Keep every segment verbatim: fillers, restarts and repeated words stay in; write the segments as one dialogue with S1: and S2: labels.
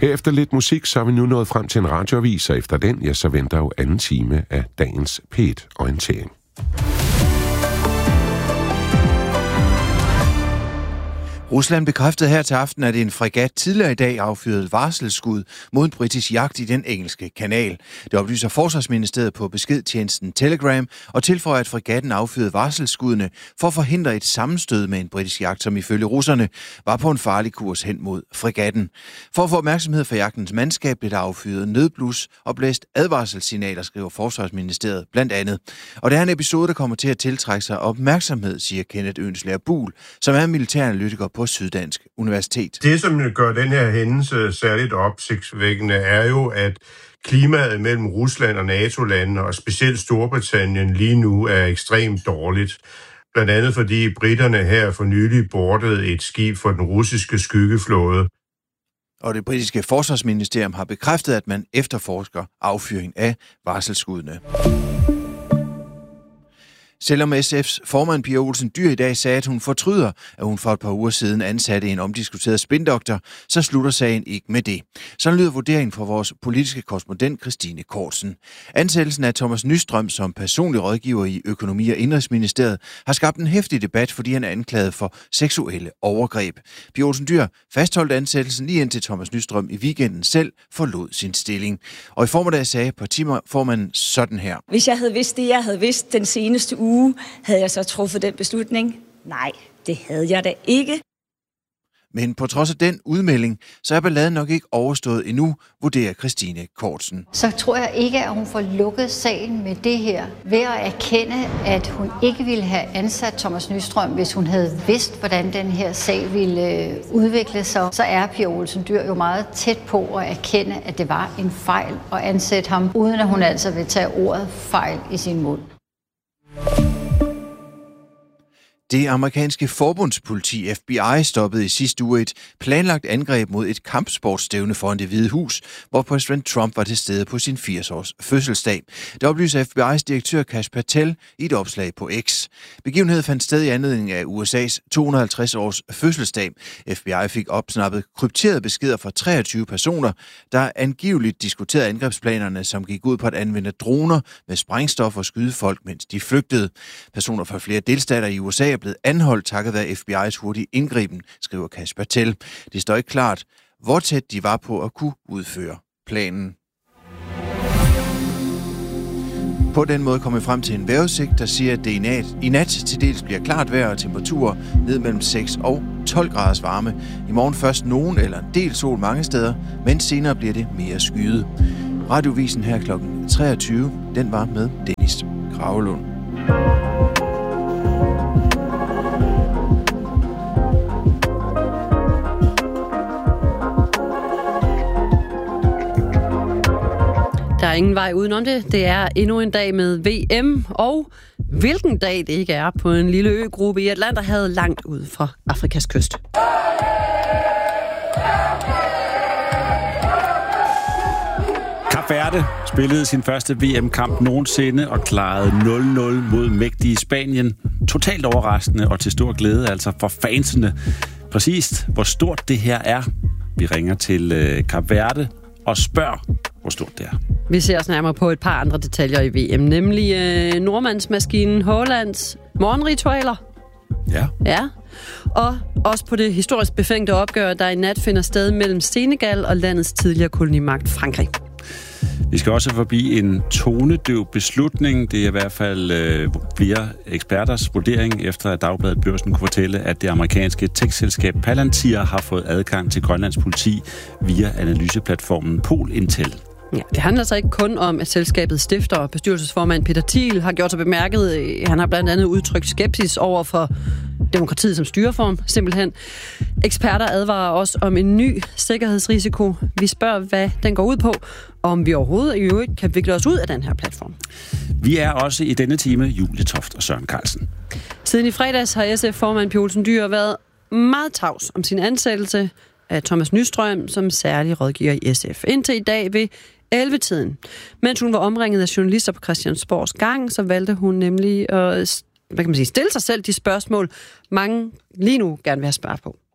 S1: Herefter lidt musik, så er vi nu nået frem til en radioavis, og efter den, ja, så venter jo anden time af dagens P et-orientering.
S2: Rusland bekræftede her til aften, at en fregat tidligere i dag affyrede varselsskud mod en britisk jagt i den engelske kanal. Det oplyser Forsvarsministeriet på beskedtjenesten Telegram og tilføjer, at fregatten affyrede varselsskuddene for at forhindre et sammenstød med en britisk jagt, som ifølge russerne var på en farlig kurs hen mod fregatten. For at få opmærksomhed fra jagtens mandskab blev der affyret nødblus og blæst advarselssignaler, skriver Forsvarsministeriet blandt andet. Og det er en episode, der kommer til at tiltrække sig opmærksomhed, siger Kenneth Ønslager Buhl, som er militæranalytiker på Syddansk Universitet.
S3: Det, som gør den her hændelse særligt opsigtsvækkende, er jo, at klimaet mellem Rusland og NATO-landene, og specielt Storbritannien, lige nu er ekstremt dårligt. Blandt andet fordi britterne her for nylig boardede et skib for den russiske skyggeflåde.
S2: Og det britiske forsvarsministerium har bekræftet, at man efterforsker affyring af varselsskuddene. Selvom S F's formand Pia Olsen Dyhr i dag sagde, at hun fortryder, at hun for et par uger siden ansatte en omdiskuteret spindoktor, så slutter sagen ikke med det. Sådan lyder vurderingen fra vores politiske korrespondent Christine Kortsen. Ansættelsen af Thomas Nystrøm som personlig rådgiver i Økonomi- og Indenrigsministeriet har skabt en heftig debat, fordi han er anklaget for seksuelle overgreb. Pia Olsen Dyhr fastholdt ansættelsen lige indtil Thomas Nystrøm i weekenden selv forlod sin stilling. Og i formiddag sagde partiformanden sådan her.
S4: Hvis jeg havde vidst det, jeg havde vidst den seneste uge, havde jeg så truffet den beslutning? Nej, det havde jeg da ikke.
S2: Men på trods af den udmelding, så er balladen nok ikke overstået endnu, vurderer Christine Kortsen.
S5: Så tror jeg ikke, at hun får lukket sagen med det her, ved at erkende, at hun ikke ville have ansat Thomas Nystrøm, hvis hun havde vidst, hvordan den her sag ville udvikle sig. Så er Pia Olsen Dyhr jo meget tæt på at erkende, at det var en fejl at ansætte ham, uden at hun altså vil tage ordet fejl i sin mund.
S2: Det amerikanske forbundspoliti F B I stoppede i sidste uge et planlagt angreb mod et kampsportsstævne foran Det Hvide Hus, hvor præsident Trump var til stede på sin firs-års fødselsdag. Det oplyser F B I's direktør Kash Patel i et opslag på X. Begivenheden fandt sted i anledning af U S A's to hundrede og halvtreds års fødselsdag. F B I fik opsnappet krypterede beskeder fra treogtyve personer, der angiveligt diskuterede angrebsplanerne, som gik ud på at anvende droner med sprængstof og skyde folk, mens de flygtede. Personer fra flere delstater i U S A er blevet anholdt takket være F B I's hurtige indgriben, skriver Kash Patel. Det står ikke klart, hvor tæt de var på at kunne udføre planen. På den måde kommer vi frem til en vejrudsigt, der siger, at det i nat, i nat til dels bliver klart vejr og temperaturer ned mellem seks og tolv graders varme. I morgen først nogen eller en del sol mange steder, men senere bliver det mere skyet. Radiovisen her klokken treogtyve, den var med Dennis Gravelund.
S6: Der er ingen vej udenom det. Det er endnu en dag med V M, og hvilken dag det ikke er på en lille øgruppe i Atlanterhavet langt ud fra Afrikas kyst.
S7: Kap Verde spillede sin første V M-kamp nogensinde og klarede nul nul mod mægtige Spanien. Totalt overraskende og til stor glæde altså for fansene. Præcist hvor stort det her er. Vi ringer til øh, Kap Verde og spørger, hvor stort det er.
S6: Vi ser os nærmere på et par andre detaljer i V M, nemlig øh, nordmandsmaskinen Haalands morgenritualer.
S7: Ja.
S6: Ja. Og også på det historisk befængte opgør, der i nat finder sted mellem Senegal og landets tidligere kolonimagt Frankrig.
S7: Vi skal også forbi en tonedøv beslutning. Det er i hvert fald øh, flere eksperters vurdering, efter at Dagbladet Børsen kunne fortælle, at det amerikanske tech-selskab Palantir har fået adgang til Grønlands politi via analyseplatformen Pol-Intel.
S6: Ja, det handler altså ikke kun om, at selskabets stifter og bestyrelsesformand Peter Thiel har gjort sig bemærket. Han har blandt andet udtrykt skepsis over for demokratiet som styreform, simpelthen. Eksperter advarer også om en ny sikkerhedsrisiko. Vi spørger, hvad den går ud på, og om vi overhovedet i øvrigt kan vikle os ud af den her platform.
S7: Vi er også i denne time Julie Toft og Søren Carlsen.
S6: Siden i fredags har S F-formand Pia Olsen Dyhr været meget tavs om sin ansættelse af Thomas Nystrøm som særlig rådgiver i S F. Indtil i dag ved elleve-tiden. Mens hun var omringet af journalister på Christiansborgs gang, så valgte hun nemlig at hvad kan man sige, stille sig selv de spørgsmål, mange lige nu gerne vil have svar på.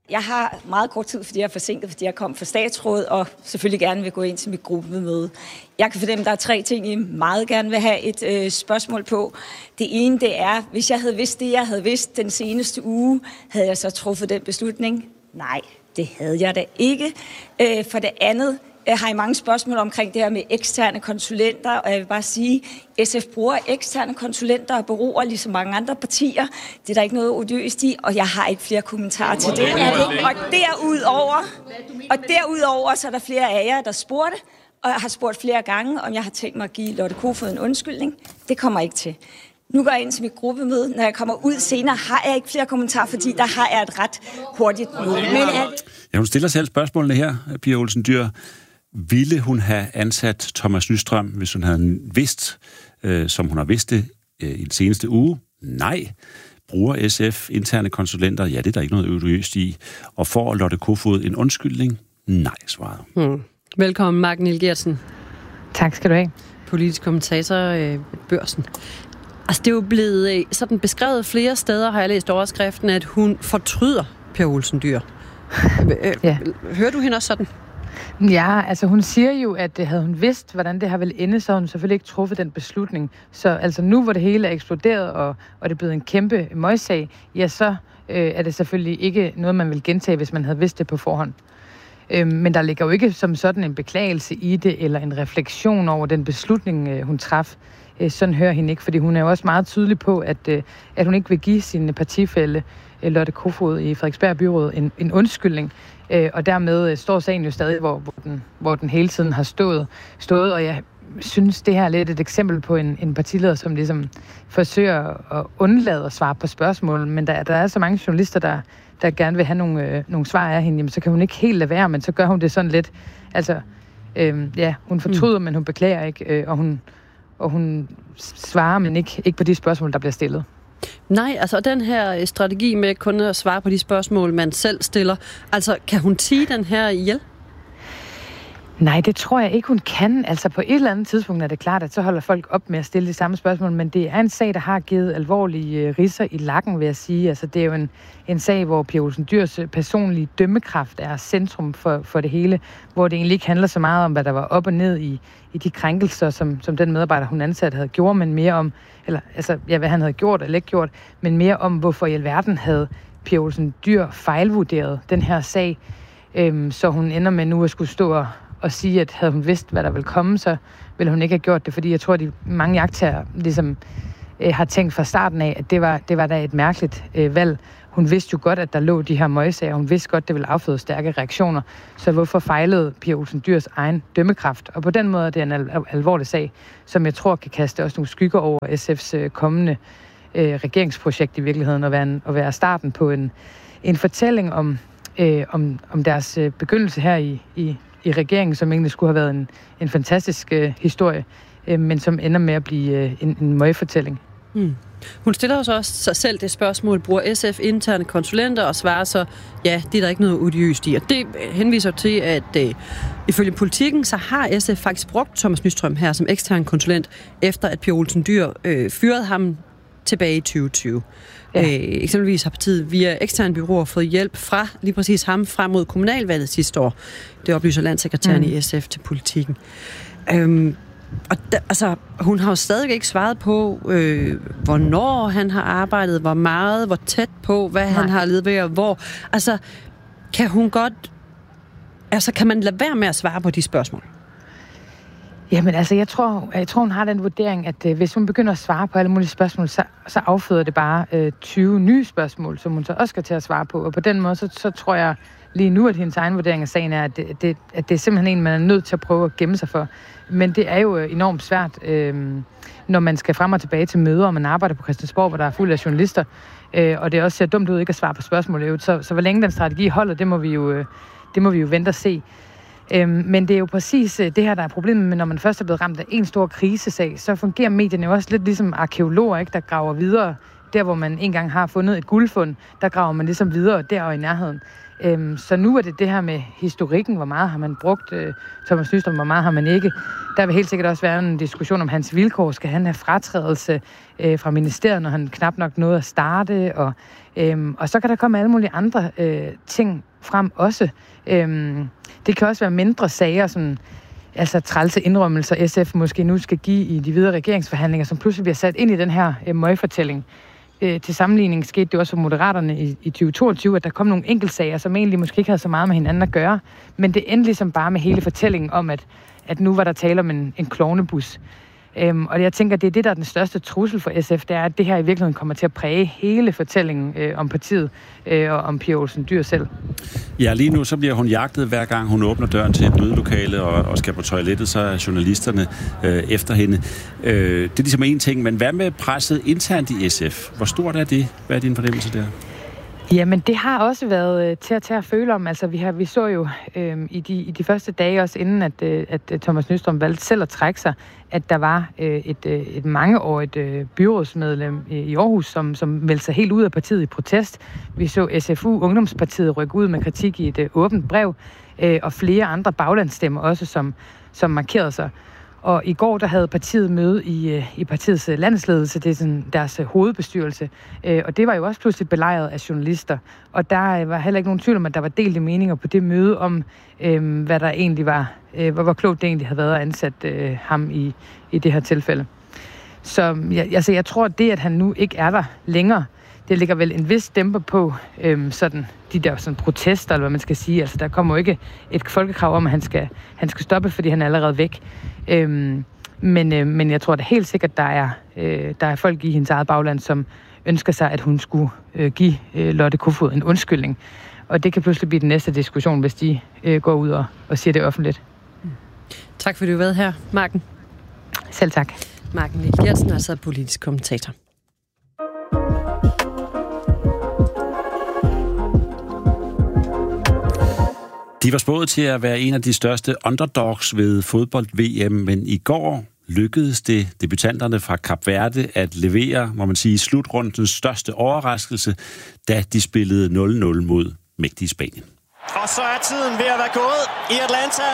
S4: Jeg har meget kort tid, fordi jeg er forsinket, fordi jeg kom fra statsråd, og selvfølgelig gerne vil gå ind til mit gruppemøde. Jeg kan fornemme, at der er tre ting, I meget gerne vil have et øh, spørgsmål på. Det ene, det er, hvis jeg havde vidst det, jeg havde vidst den seneste uge, havde jeg så truffet den beslutning? Nej, det havde jeg da ikke. Øh, for det andet, jeg har I mange spørgsmål omkring det her med eksterne konsulenter, og jeg vil bare sige, at S F bruger eksterne konsulenter og bureauer ligesom mange andre partier. Det er der ikke noget odiøst i, og jeg har ikke flere kommentarer til det. Og derudover, og derudover så er der flere af jer, der spurgte, og jeg har spurgt flere gange, om jeg har tænkt mig at give Lotte Kofod en undskyldning. Det kommer ikke til. Nu går jeg ind til mit gruppemøde. Når jeg kommer ud senere, har jeg ikke flere kommentarer, fordi der har jeg et ret hurtigt møde. Men er...
S7: Ja, hun stiller selv spørgsmålene her, Pia Olsen Dyhr. Ville hun have ansat Thomas Nystrøm, hvis hun havde vidst, øh, som hun har vidst det øh, i den seneste uge? Nej. Bruger S F interne konsulenter? Ja, det er der ikke noget odiøst i. Og får Lotte Kofod en undskyldning? Nej, svaret.
S6: Hmm. Velkommen, Mark Niel Geertsen.
S8: Tak skal du have.
S6: Politisk kommentator øh, Børsen. Altså, det er jo blevet øh, sådan beskrevet flere steder, har jeg læst overskriften, at hun fortryder Pia Olsen Dyhr. øh, ja. Hører du hende også sådan?
S8: Ja, altså hun siger jo, at havde hun vidst, hvordan det her ville ende, så havde hun selvfølgelig ikke truffet den beslutning. Så altså nu, hvor det hele er eksploderet, og, og det er blevet en kæmpe møgssag, ja, så øh, er det selvfølgelig ikke noget, man vil gentage, hvis man havde vidst det på forhånd. Øh, men der ligger jo ikke som sådan en beklagelse i det, eller en refleksion over den beslutning, øh, hun traf. Øh, sådan hører hende ikke, fordi hun er jo også meget tydelig på, at, øh, at hun ikke vil give sin partifælle Lotte Kofod i Frederiksberg Byråd en, en undskyldning. Øh, og dermed står sagen jo stadig, hvor, hvor, den, hvor den hele tiden har stået, stået. Og jeg synes, det her er lidt et eksempel på en, en partileder, som ligesom forsøger at undlade at svare på spørgsmål. Men der, der er så mange journalister, der, der gerne vil have nogle, øh, nogle svar af hende. Jamen, så kan hun ikke helt lade være, men så gør hun det sådan lidt. Altså, øh, ja, hun fortryder, mm. men hun beklager ikke. Øh, og, hun, og hun svarer, men ikke, ikke på de spørgsmål, der bliver stillet.
S6: Nej, altså den her strategi med kun at svare på de spørgsmål, man selv stiller, altså kan hun tie den her ihjel?
S8: Nej, det tror jeg ikke, hun kan. Altså på et eller andet tidspunkt er det klart, at så holder folk op med at stille de samme spørgsmål, men det er en sag, der har givet alvorlige ridser i lakken, vil jeg sige. Altså det er jo en, en sag, hvor Pia Olsen Dyhrs personlige dømmekraft er centrum for, for det hele, hvor det egentlig ikke handler så meget om, hvad der var op og ned i, i de krænkelser, som, som den medarbejder, hun ansat, havde gjort, men mere om, eller altså, ja, hvad han havde gjort eller ikke gjort, men mere om, hvorfor i alverden havde Pia Olsen Dyhr fejlvurderet den her sag, øhm, så hun ender med nu at skulle stå og og sige, at havde hun vidst, hvad der ville komme, så ville hun ikke have gjort det, fordi jeg tror, at de mange jagttager ligesom øh, har tænkt fra starten af, at det var, det var da et mærkeligt øh, valg. Hun vidste jo godt, at der lå de her møgsager, hun vidste godt, at det ville afføde stærke reaktioner, så hvorfor fejlede Pia Olsen Dyhrs egen dømmekraft? Og på den måde er det en al- alvorlig sag, som jeg tror kan kaste også nogle skygger over S F's øh, kommende øh, regeringsprojekt i virkeligheden, og være, en, og være starten på en, en fortælling om, øh, om, om deres øh, begyndelse her i, i i regeringen, som egentlig skulle have været en, en fantastisk øh, historie, øh, men som ender med at blive øh, en, en møgfortælling.
S6: Mm. Hun stiller også sig selv det spørgsmål, bruger S F interne konsulenter, og svarer så, ja, det er der ikke noget odiøst i. Og det henviser til, at øh, ifølge Politikken, så har S F faktisk brugt Thomas Nystrøm her som ekstern konsulent, efter at Pia Olsen Dyhr øh, fyrede ham tilbage i tyve tyve. Ja. Øh, eksempelvis har partiet via eksterne bureauer fået hjælp fra lige præcis ham frem mod kommunalvalget sidste år. Det oplyser landsekretæren mm. i S F til Politikken. Øhm, og da, altså, hun har jo stadig ikke svaret på, øh, hvornår han har arbejdet, hvor meget, hvor tæt på, hvad Nej. han har leveret, hvor. Altså, kan hun godt... Altså, kan man lade være med at svare på de spørgsmål?
S8: Jamen altså, jeg tror, jeg tror, hun har den vurdering, at øh, hvis hun begynder at svare på alle mulige spørgsmål, så, så afføder det bare øh, tyve nye spørgsmål, som hun så også skal til at svare på. Og på den måde, så, så tror jeg lige nu, at hendes egen vurdering af sagen er, at det, det, at det er simpelthen en, man er nødt til at prøve at gemme sig for. Men det er jo enormt svært, øh, når man skal frem og tilbage til møder, og man arbejder på Christiansborg, hvor der er fuld af journalister. Øh, og det også ser dumt ud ikke at svare på spørgsmål. Så, så hvor længe den strategi holder, det må vi jo, øh, det må vi jo vente og se. Øhm, men det er jo præcis det her, der er problemet med, når man først er blevet ramt af en stor krisesag, så fungerer medierne jo også lidt ligesom arkeologer, ikke, der graver videre der, hvor man engang har fundet et guldfund, der graver man ligesom videre der og i nærheden. Øhm, så nu er det det her med historikken, hvor meget har man brugt øh, Thomas Nystrøm, hvor meget har man ikke. Der vil helt sikkert også være en diskussion om hans vilkår. Skal han have fratrædelse øh, fra ministeriet, når han knap nok nåede at starte? Og, øhm, og så kan der komme alle mulige andre øh, ting frem også. Øhm, det kan også være mindre sager, som altså trælse indrømmelser, S F måske nu skal give i de videre regeringsforhandlinger, som pludselig bliver sat ind i den her øh, møgfortælling. Øh, til sammenligning skete det også for Moderaterne i, i tyve toogtyve, at der kom nogle enkeltsager, som egentlig måske ikke havde så meget med hinanden at gøre, men det endte ligesom bare med hele fortællingen om, at, at nu var der tale om en, en klovnebus. Øhm, og jeg tænker, det er det, der er den største trussel for S F, det er, at det her i virkeligheden kommer til at præge hele fortællingen øh, om partiet øh, og om Pia Olsen Dyhr selv.
S7: Ja, lige nu så bliver hun jagtet, hver gang hun åbner døren til et mødelokale og, og skal på toilettet, så er journalisterne øh, efter hende. Øh, det er ligesom en ting, men hvad med presset internt i S F? Hvor stort er det? Hvad er din fornemmelse der?
S8: Jamen, det har også været øh, til at tage at føle om. Altså, vi, har, vi så jo øh, i, de, i de første dage, også inden at, øh, at Thomas Nystrøm valgte selv at trække sig, at der var øh, et, øh, et mangeårigt øh, byrådsmedlem øh, i Aarhus, som, som meldte sig helt ud af partiet i protest. Vi så S F U, Ungdomspartiet, rykke ud med kritik i et øh, åbent brev, øh, og flere andre baglandsstemmer også, som, som markerede sig. Og i går, der havde partiet møde i, i partiets landsledelse, det er sådan deres hovedbestyrelse, og det var jo også pludselig belejret af journalister. Og der var heller ikke nogen tvivl om, at der var delte meninger på det møde om, øh, hvad der egentlig var, øh, hvor, hvor klogt det egentlig havde været at ansætte øh, ham i, i det her tilfælde. Så jeg, altså, jeg tror, at det, at han nu ikke er der længere, det ligger vel en vis dæmper på øhm, sådan, de der sådan, protester, eller hvad man skal sige. Altså, der kommer jo ikke et folkekrav om, at han skal, han skal stoppe, fordi han er allerede væk. Øhm, men, øh, men jeg tror da helt sikkert, der er, øh, der er folk i hendes eget bagland, som ønsker sig, at hun skulle øh, give øh, Lotte Kofod en undskyldning. Og det kan pludselig blive den næste diskussion, hvis de øh, går ud og, og siger det offentligt.
S6: Tak fordi du har været her, Marken.
S8: Selv tak.
S6: Marken Liel Gertsen, altså politisk kommentator.
S7: De var spået til at være en af de største underdogs ved fodbold-V M, men i går lykkedes det debutanterne fra Kap Verde at levere, må man sige, slutrundens største overraskelse, da de spillede nul nul mod mægtige Spanien.
S9: Og så er tiden ved at være gået i Atlanta.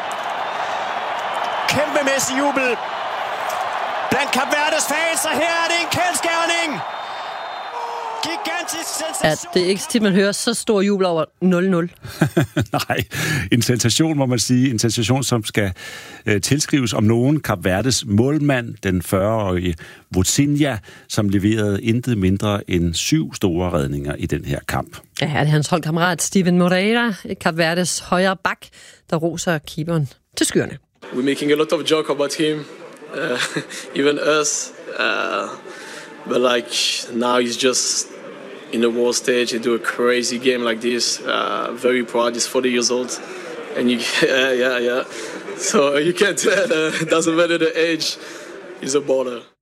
S9: Kæmpemæssig jubel blandt Kap Verdes fans, og her er det en kendsgerning. Gigantisk sensation.
S6: Ja, det er ikke så tit, man hører så stor jubel over nul nul.
S7: Nej, en sensation, må man sige. En sensation, som skal øh, tilskrives om nogen. Kap Verdes målmand, den fyrre-årige Vozinha, som leverede intet mindre end syv store redninger i den her kamp.
S6: Ja, her er det hans holdkammerat Steven Moreira, Kap Verdes højre bak, der roser keeperen til skyerne.
S10: We're making a lot of joke about him, uh, even us. Uh, but like now he's just in the world stage. He do a crazy game like this. Uh, very proud. He's forty years old, and you, yeah, yeah, yeah. So you can't tell. Uh, doesn't matter the age. He's a baller.